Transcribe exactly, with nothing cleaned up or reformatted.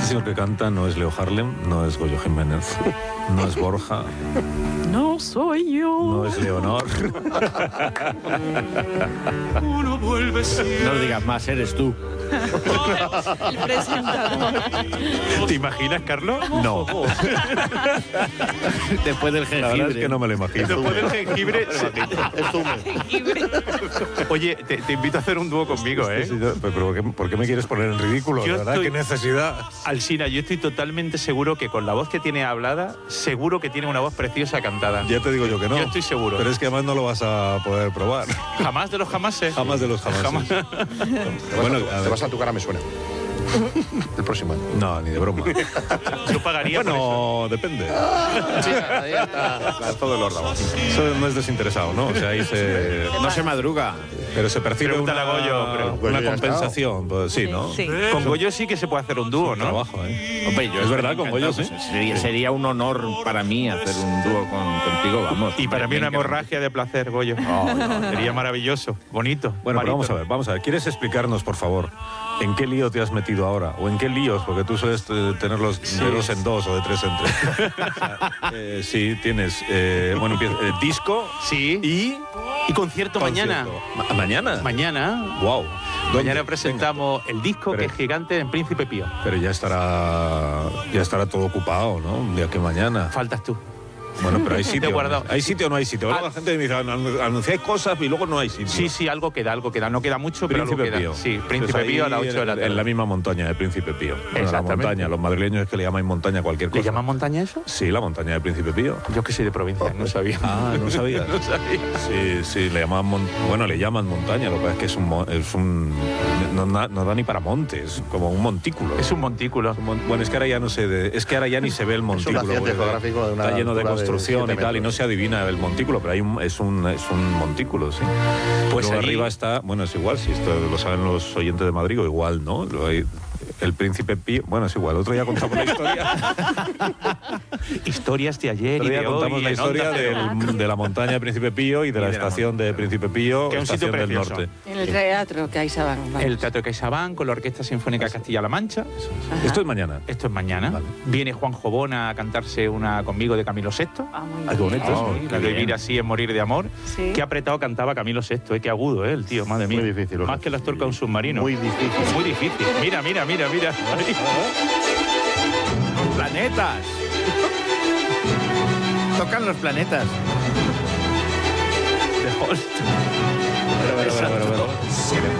Sino que canta no es Leo Harlem, no es Goyo Jiménez, no es Borja. No soy yo. No es Leonor. Uno vuelve siempre. No digas más, eres tú. El presentador. ¿Te imaginas, Carlos? No. Después del La verdad jengibre. es que no me lo imagino. Después del jengibre. Es zumo. Oye, te, te invito a hacer un dúo conmigo, ¿eh? Sí, sí, pero ¿por qué, por qué me quieres poner en ridículo? Yo ¿De verdad? estoy- ¿Qué necesidad? Alsina, yo estoy totalmente seguro que con la voz que tiene hablada, seguro que tiene una voz preciosa cantada. Ya te digo yo que no. Yo estoy seguro. Pero es que además no lo vas a poder probar. Jamás de los jamases. Jamás de los jamases. Jamás. Te Bueno, vas, a, a te ver. vas a tu cara, me suena. El próximo año. No, ni de broma. Yo pagaría por eso. Bueno, depende. Sí, ahí está. Lanzó del órdago. Eso no es desinteresado, ¿no? O sea, ahí se... No se madruga. Pero se percibe Pregúntale una, a Goyo, pero- una Goyo ya ha compensación. Pues sí, ¿no? Sí. Con Goyo sí que se puede hacer un dúo, ¿no? Trabajo, ¿eh? Hombre, yo Es verdad, estoy con Goyo, encantado. sí. Sería, sería un honor para mí hacer un dúo con, contigo, vamos. Y para mí Me una encanta. hemorragia de placer, Goyo. Sería maravilloso, bonito. Bueno, pero barítono. vamos a ver, vamos a ver. ¿Quieres explicarnos, por favor, en qué lío te has metido ahora? ¿O en qué líos? Porque tú sueles eh, tener los de dos en dos o de tres en tres. O sea, eh, sí, tienes... eh, bueno, empieza, eh, disco Sí. y... Y concierto, mañana. Ma- ¿Mañana? Mañana. Wow. Mañana presentamos el disco Pero- que es gigante en Príncipe Pío. Pero ya estará... Ya estará todo ocupado, ¿no? Un día que mañana. Faltas tú. Bueno, pero hay Te he sitio. guardado. ¿Hay sitio o no hay sitio? Ahora Ah. la gente me dice, "Anu- anunciáis cosas y luego no hay sitio". Sí, sí, algo queda, algo queda. No queda mucho, pero algo Príncipe queda. Pío. Sí, Pues Príncipe ahí Pío a las ocho de la en- tarde. En la misma montaña de Príncipe Pío. Bueno, la Exactamente. montaña, los madrileños es que le llaman montaña a cualquier cosa. ¿Le llaman montaña eso? Sí, la montaña de Príncipe Pío. Yo que soy de provincia, no sabía. Ah, ¿no sabías? No sabía. Sí, sí, le llaman mon- bueno, le llaman montaña, lo que pasa es que es un mo- es un no, da- no da ni para monte, es como un montículo. Es un montículo. Un mon- Bueno, es que ahora ya no se de- es que ahora ya ni se ve el montículo. accidente porque geográfico de una está lleno de altura de construcción siete y tal y no metros. se adivina el montículo, pero hay un, es un es un montículo, sí. Pues Luego ahí- arriba está, bueno, es igual, si esto lo saben los oyentes de Madrid o igual, ¿no? Lo hay- el Príncipe Pío, bueno, es igual, otro día contamos la historia. Historias de ayer Otro y día de contamos hoy. la en historia Onda Cero. del- de la montaña de Príncipe Pío y de la de la estación de Príncipe Pío, Que es un sitio estación del precioso. norte. En el teatro CaixaBank. vamos. El Teatro de CaixaBank con la Orquesta Sinfónica Castilla-La Mancha. Ajá. Esto es mañana. Esto es mañana. Vale. Viene Juan Jobona a cantarse una conmigo de Camilo sexto. Ah, muy Ah, qué bien. bonito. Oh, sí, la qué de bien. vivir así es morir de amor. Sí. Qué apretado cantaba Camilo sexto, eh, qué agudo, eh, el tío, madre mía. Muy difícil, Más Oscar. que las torcas de un submarino. Muy difícil. Muy difícil. Mira, mira, mira, mira. Los planetas. Tocan los planetas. De Holst. Pero, pero, pero, pero, pero.